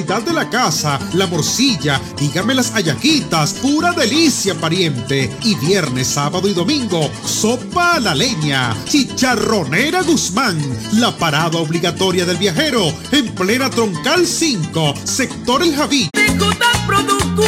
especialidad de la casa, la morcilla, dígame las hallaquitas, pura delicia, pariente. Y viernes, sábado y domingo, sopa a la leña, Chicharronera Guzmán, la parada obligatoria del viajero, en plena Troncal 5, sector El Javí. Producto